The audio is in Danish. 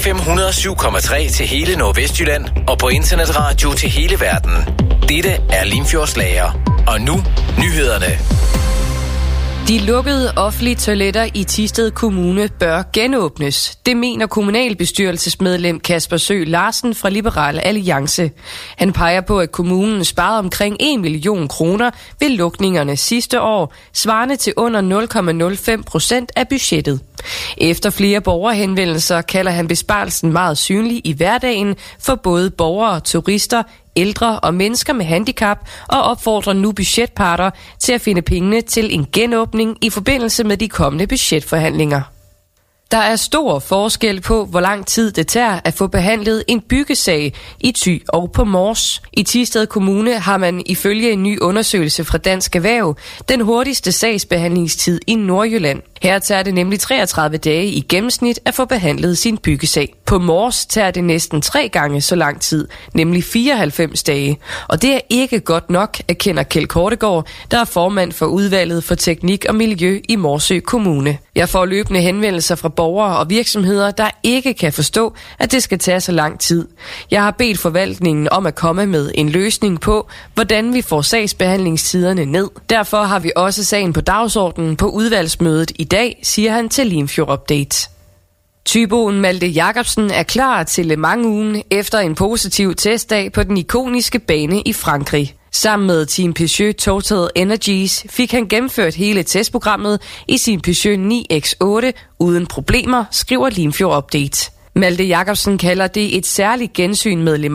FM 107,3 til hele Nordvestjylland og på internetradio til hele verden. Dette er Limfjords Lager. Og nu nyhederne. De lukkede offentlige toiletter i Thisted Kommune bør genåbnes. Det mener kommunalbestyrelsesmedlem Kasper Sø Larsen fra Liberal Alliance. Han peger på, at kommunen sparede omkring 1 million kroner ved lukningerne sidste år, svarende til under 0,05% af budgettet. Efter flere borgerhenvendelser kalder han besparelsen meget synlig i hverdagen for både borgere, turister, ældre og mennesker med handicap og opfordrer nu budgetparter til at finde pengene til en genåbning i forbindelse med de kommende budgetforhandlinger. Der er stor forskel på, hvor lang tid det tager at få behandlet en byggesag i Thy og på Mors. I Thisted Kommune har man ifølge en ny undersøgelse fra Dansk Erhverv den hurtigste sagsbehandlingstid i Nordjylland. Her tager det nemlig 33 dage i gennemsnit at få behandlet sin byggesag. På Mors tager det næsten 3 gange så lang tid, nemlig 94 dage. Og det er ikke godt nok, erkender Kjeld Kortegaard, der er formand for udvalget for teknik og miljø i Morsø Kommune. Jeg får løbende henvendelser fra borgere og virksomheder, der ikke kan forstå, at det skal tage så lang tid. Jeg har bedt forvaltningen om at komme med en løsning på, hvordan vi får sagsbehandlingstiderne ned. Derfor har vi også sagen på dagsordenen på udvalgsmødet i dag, siger han til Limfjord Update. Thyboen Malte Jacobsen er klar til Le Mans-ugen efter en positiv testdag på den ikoniske bane i Frankrig. Sammen med Team Peugeot Total Energies fik han gennemført hele testprogrammet i sin Peugeot 9X8 uden problemer, skriver Limfjord Update. Malte Jacobsen kalder det et særligt gensyn med Le Mans